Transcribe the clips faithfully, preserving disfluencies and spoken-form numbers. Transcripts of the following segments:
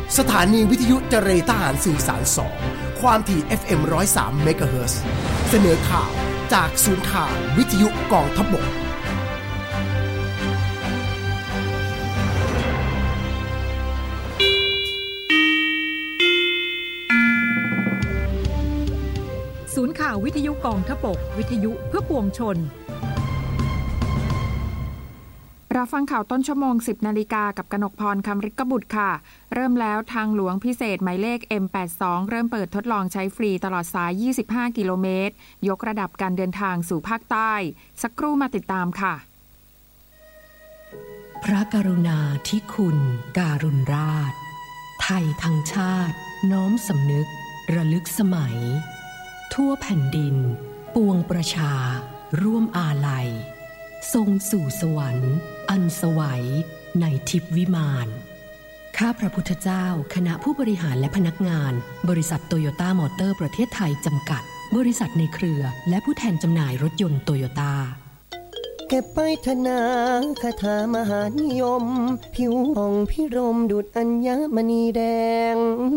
สถานีวิทยุเจรทหารสื่อสารสองความถี่ เอฟ เอ็ม หนึ่งศูนย์สาม เมกะเฮิรตซ์เสนอข่าวจากศูนย์ข่าววิทยุกองทัพบกศูนย์ข่าววิทยุกองทัพบกวิทยุเพื่อปวงชนรับฟังข่าวต้นชั่วโมง สิบนาฬิกากับกนกพรคำฤทธิ์กบุตรค่ะเริ่มแล้วทางหลวงพิเศษหมายเลข เอ็ม แปดสิบสอง เริ่มเปิดทดลองใช้ฟรีตลอดสาย ยี่สิบห้า กิโลเมตรยกระดับการเดินทางสู่ภาคใต้สักครู่มาติดตามค่ะพระกรุณาธิคุณการุณราชไทยทั้งชาติน้อมสำนึกระลึกสมัยทั่วแผ่นดินปวงประชาร่วมอาลัยทรงสู่สวรรค์อันสวัยในทิพย์วิมานข้าพระพุทธเจ้าคณะผู้บริหารและพนักงานบริษัทโตโยต้ามอเตอร์ประเทศไทยจำกัดบริษัทในเครือและผู้แทนจำหน่ายรถยนต์โตโยต้าเก็บไปธนาคาถามหานิยมผิวผ่องพิรมดุจอัญมณีแดง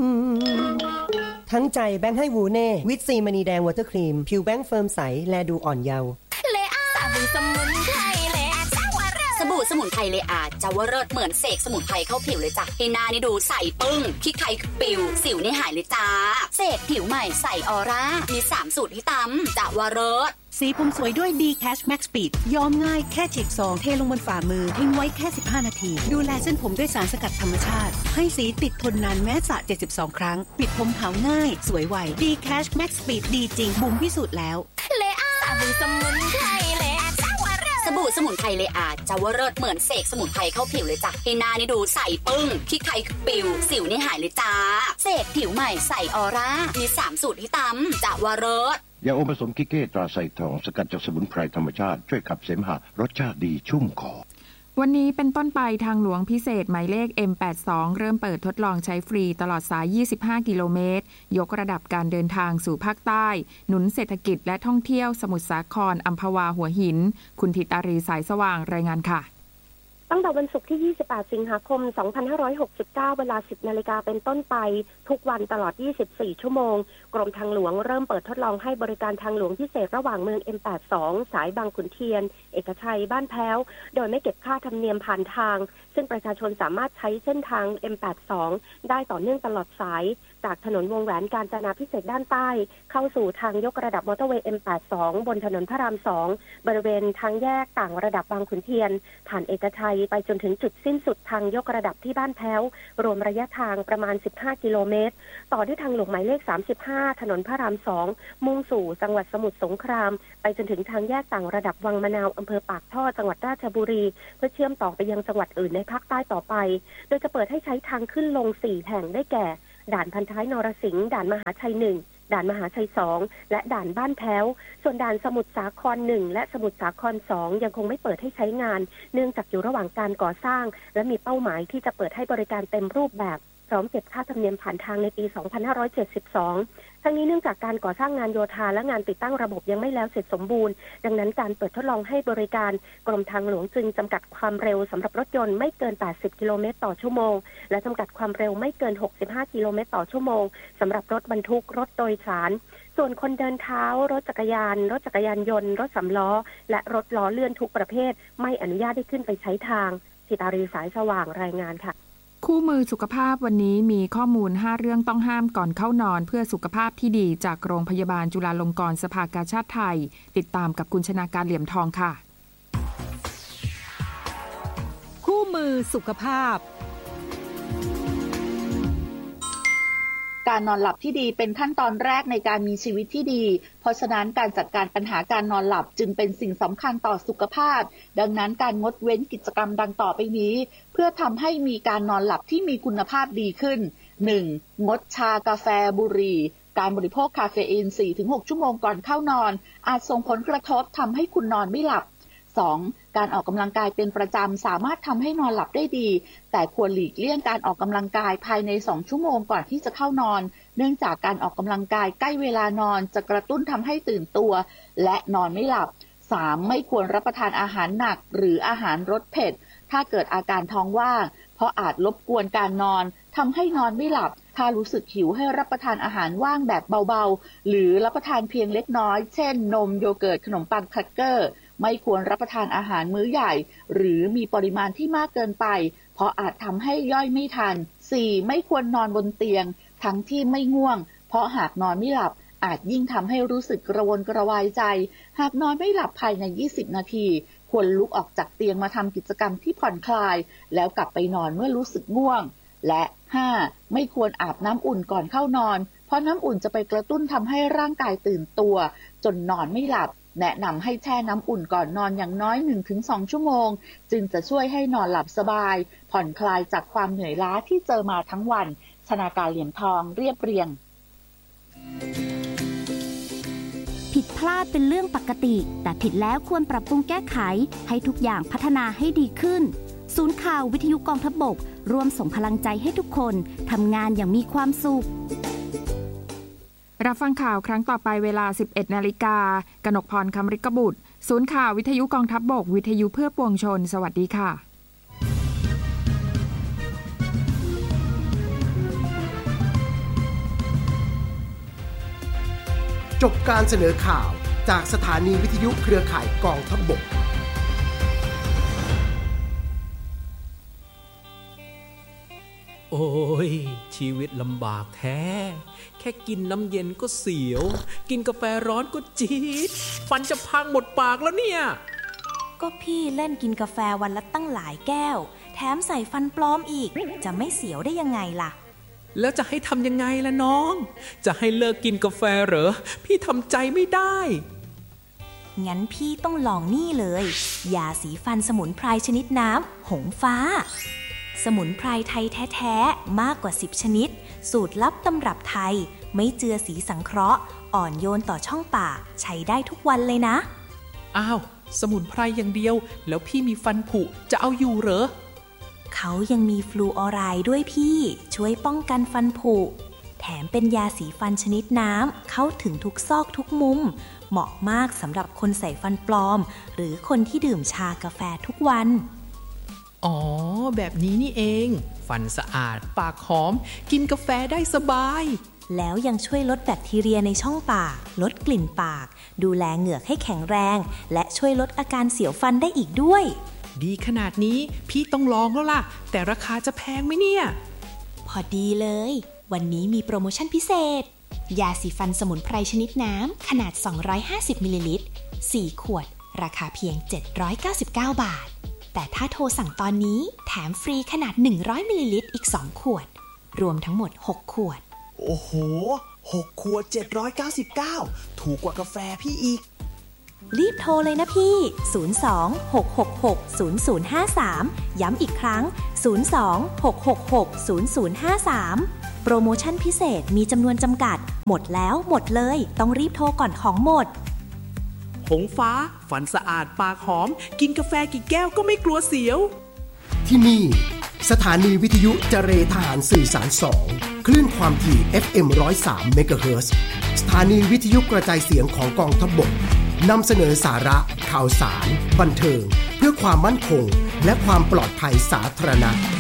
ทั้งใจแบงค์ให้วูเน่วิตซีมณีแดงวอเตอร์ครีมผิวแบงค์เฟิร์มใสแลดูอ่อนเยาว์เลอาสบู่สมุนไพรเลอาเจ้าวรสสบู่สมุนไพรเลอาเจ้าวรสเหมือนเสกสมุนไพรเข้าผิวเลยจ้ะให้หน้านี่ดูใสปึ้งขี้ใครปิวสิวนี่หายเลยจ้าเสกผิวใหม่ใสออร่ามีสามสูตรให้ตำเจ้าวรสสีผมสวยด้วย D Cash Max Speed ย้อมง่ายแค่ฉีกซองเทลงบนฝ่ามือทิ้งไว้แค่สิบห้านาทีดูแลเส้นผมด้วยสารสกัดธรรมชาติให้สีติดทนนานแม้สระเจ็ดสิบสองครั้งปิดผมขาวง่ายสวยไว D Cash Max Speed ดีจริงบุ๋มพิสูจน์แล้วเลอาสบู่สมุนไพรเลอาเจ้าวรสสบู่สมุนไพรเลอาเจ้าวรสเหมือนเสกสมุนไพรเข้าผิวเลยจ้ะให้หน้านี่ดูใสปึ้งขี้ใครปิวสิวนี่หายเลยจ้าเสกผิวใหม่ใสออร่ามีสามสูตรให้ตำเจ้าวรสยาอมผสมกิเก้ตราไซทองสกัดจากสมุนไพรธรรมชาติช่วยขับเสมหะรสชาติดีชุ่มคอวันนี้เป็นต้นไปทางหลวงพิเศษหมายเลข เอ็ม แปดสิบสอง เริ่มเปิดทดลองใช้ฟรีตลอดสาย ยี่สิบห้า กิโลเมตรยกระดับการเดินทางสู่ภาคใต้หนุนเศรษฐกิจและท่องเที่ยวสมุทรสาครอัมพวาหัวหินคุณธิตารีสายสว่างรายงานค่ะตั้งแต่วันศุกร์ที่ยี่สิบแปดสิงหาคมสองพันห้าร้อยหกสิบเก้าเวลา สิบนาฬิกาเป็นต้นไปทุกวันตลอดยี่สิบสี่ชั่วโมงกรมทางหลวงเริ่มเปิดทดลองให้บริการทางหลวงพิเศษระหว่างเมือง เอ็ม แปดสิบสอง สายบางขุนเทียนเอกชัยบ้านแพ้วโดยไม่เก็บค่าธรรมเนียมผ่านทางซึ่งประชาชนสามารถใช้เส้นทาง เอ็ม แปดสิบสอง ได้ต่อเนื่องตลอดสายจากถนนวงแหวนกาญจนาภิเษกด้านใต้เข้าสู่ทางยกระดับมอเตอร์เวย์ เอ็ม แปดสิบสอง บนถนนพระรามสองบริเวณทางแยกต่างระดับบางขุนเทียนผ่านเอกชัยไปจนถึงจุดสิ้นสุดทางยกระดับที่บ้านแพ้วรวมระยะทางประมาณสิบห้ากิโลเมตรต่อด้วยทางหลวงหมายเลขสามสิบห้าถนนพระรามสองมุ่งสู่จังหวัดสมุทรสงครามไปจนถึงทางแยกต่างระดับวังมะนาวอำเภอปากท่อจังหวัดราชบุรีเพื่อเชื่อมต่อไปยังจังหวัดอื่นในภาคใต้ต่อไปโดยจะเปิดให้ใช้ทางขึ้นลงสี่แห่งได้แก่ด่านพันท้ายนรสิงห์ด่านมหาชัยหนึ่งด่านมหาชัยสองและด่านบ้านแพ้วส่วนด่านสมุทรสาครหนึ่งและสมุทรสาครสองยังคงไม่เปิดให้ใช้งานเนื่องจากอยู่ระหว่างการก่อสร้างและมีเป้าหมายที่จะเปิดให้บริการเต็มรูปแบบพร้อมเก็บค่าธรรมเนียมผ่านทางในปี สองพันห้าร้อยเจ็ดสิบสอง ทั้งนี้เนื่องจากการก่อสร้างงานโยธาและงานติดตั้งระบบยังไม่แล้วเสร็จสมบูรณ์ดังนั้นการเปิดทดลองให้บริการกรมทางหลวงจึงจำกัดความเร็วสำหรับรถยนต์ไม่เกินแปดสิบกิโลเมตรต่อชั่วโมงและจำกัดความเร็วไม่เกินหกสิบห้ากิโลเมตรต่อชั่วโมงสำหรับรถบรรทุกรถโดยสารส่วนคนเดินเท้ารถจักรยานรถจักรยานยนต์รถสำล้อและรถล้อเลื่อนทุกประเภทไม่อนุญาตให้ขึ้นไปใช้ทางธิตารีสายสว่างรายงานค่ะคู่มือสุขภาพวันนี้มีข้อมูลห้าเรื่องต้องห้ามก่อนเข้านอนเพื่อสุขภาพที่ดีจากโรงพยาบาลจุฬาลงกรณ์สภากาชาดไทยติดตามกับคุณชนาการเหลี่ยมทองค่ะคู่มือสุขภาพการนอนหลับที่ดีเป็นขั้นตอนแรกในการมีชีวิตที่ดีเพราะฉะนั้นการจัดการปัญหาการนอนหลับจึงเป็นสิ่งสำคัญต่อสุขภาพดังนั้นการงดเว้นกิจกรรมดังต่อไปนี้เพื่อทำให้มีการนอนหลับที่มีคุณภาพดีขึ้น หนึ่ง งดชากาแฟบุหรี่การบริโภคคาเฟอีน สี่ถึงหก ชั่วโมงก่อนเข้านอนอาจส่งผลกระทบทำให้คุณนอนไม่หลับสองการออกกำลังกายเป็นประจำสามารถทำให้นอนหลับได้ดีแต่ควรหลีกเลี่ยงการออกกำลังกายภายในสองชั่วโมงก่อนที่จะเข้านอนเนื่องจากการออกกำลังกายใกล้เวลานอนจะกระตุ้นทำให้ตื่นตัวและนอนไม่หลับสามไม่ควรรับประทานอาหารหนักหรืออาหารรสเผ็ดถ้าเกิดอาการท้องว่างเพราะอาจรบกวนการนอนทำให้นอนไม่หลับถ้ารู้สึกหิวให้รับประทานอาหารว่างแบบเบาๆหรือรับประทานเพียงเล็กน้อยเช่นนมโยเกิร์ตขนมปังแครกเกอร์ไม่ควรรับประทานอาหารมื้อใหญ่หรือมีปริมาณที่มากเกินไปเพราะอาจทำให้ย่อยไม่ทัน สี่. ไม่ควรนอนบนเตียงทั้งที่ไม่ง่วงเพราะหากนอนไม่หลับอาจยิ่งทำให้รู้สึกกระวนกระวายใจหากนอนไม่หลับภายในยี่สิบนาทีควรลุกออกจากเตียงมาทำกิจกรรมที่ผ่อนคลายแล้วกลับไปนอนเมื่อรู้สึกง่วงและ ห้า. ไม่ควรอาบน้ำอุ่นก่อนเข้านอนเพราะน้ำอุ่นจะไปกระตุ้นทำให้ร่างกายตื่นตัวจนนอนไม่หลับแนะนำให้แช่น้ำอุ่นก่อนนอนอย่างน้อย หนึ่งถึงสอง ชั่วโมงจึงจะช่วยให้นอนหลับสบายผ่อนคลายจากความเหนื่อยล้าที่เจอมาทั้งวันชนาการเหลี่ยมทองเรียบเรียงผิดพลาดเป็นเรื่องปกติแต่ผิดแล้วควรปรับปรุงแก้ไขให้ทุกอย่างพัฒนาให้ดีขึ้นศูนย์ข่าววิทยุกองทัพบกร่วมส่งพลังใจให้ทุกคนทำงานอย่างมีความสุขรับฟังข่าวครั้งต่อไปเวลา สิบเอ็ดนาฬิกา กนกพร คำริกบุตรศูนย์ข่าววิทยุกองทัพบกวิทยุเพื่อปวงชนสวัสดีค่ะจบการเสนอข่าวจากสถานีวิทยุเครือข่ายกองทัพบกโอ้ยชีวิตลำบากแท้แค่กินน้ำเย็นก็เสียวกินกาแฟร้อนก็จี๊ดฟันจะพังหมดปากแล้วเนี่ยก็พี่เล่นกินกาแฟวันละตั้งหลายแก้วแถมใส่ฟันปลอมอีกจะไม่เสียวได้ยังไงล่ะแล้วจะให้ทำยังไงล่ะน้องจะให้เลิกกินกาแฟเหรอพี่ทำใจไม่ได้งั้นพี่ต้องลองนี่เลยยาสีฟันสมุนไพรชนิดน้ำหงฟ้าสมุนไพรไทยแท้ๆมากกว่าสิบชนิดสูตรลับตำรับไทยไม่เจือสีสังเคราะห์อ่อนโยนต่อช่องปากใช้ได้ทุกวันเลยนะอ้าวสมุนไพรอย่างเดียวแล้วพี่มีฟันผุจะเอาอยู่เหรอเขายังมีฟลูออไรด์ด้วยพี่ช่วยป้องกันฟันผุแถมเป็นยาสีฟันชนิดน้ำเข้าถึงทุกซอกทุกมุมเหมาะมากสำหรับคนใส่ฟันปลอมหรือคนที่ดื่มชากาแฟทุกวันอ๋อแบบนี้นี่เองฟันสะอาดปากหอมกินกาแฟได้สบายแล้วยังช่วยลดแบคทีเรียในช่องปากลดกลิ่นปากดูแลเหงือกให้แข็งแรงและช่วยลดอาการเสียวฟันได้อีกด้วยดีขนาดนี้พี่ต้องลองแล้วล่ะแต่ราคาจะแพงไหมเนี่ยพอดีเลยวันนี้มีโปรโมชั่นพิเศษยาสีฟันสมุนไพรชนิดน้ำขนาดสองร้อยห้าสิบมิลลิลิตรสี่ขวดราคาเพียงเจ็ดร้อยเก้าสิบเก้าบาทแต่ถ้าโทรสั่งตอนนี้แถมฟรีขนาดหนึ่งร้อยมิลลิลิตรอีกสองขวดรวมทั้งหมดหกขวดโอ้โหหกขวดเจ็ดร้อยเก้าสิบเก้าถูกกว่ากาแฟพี่อีกรีบโทรเลยนะพี่ศูนย์ สอง หก หก หก ศูนย์ ศูนย์ ห้า สามย้ำอีกครั้งศูนย์ สอง หก หก หก ศูนย์ ศูนย์ ห้า สามโปรโมชั่นพิเศษมีจำนวนจำกัดหมดแล้วหมดเลยต้องรีบโทรก่อนของหมดหงฟ้าฟันสะอาดปากหอมกินกาแฟกี่แก้วก็ไม่กลัวเสียวที่นี่สถานีวิทยุเจรทหารสื่อสารสองคลื่นความถี่ เอฟ เอ็ม หนึ่งร้อยสาม เมกะเฮิรตซ์สถานีวิทยุกระจายเสียงของกองทัพบกนำเสนอสาระข่าวสารบันเทิงเพื่อความมั่นคงและความปลอดภัยสาธารณะ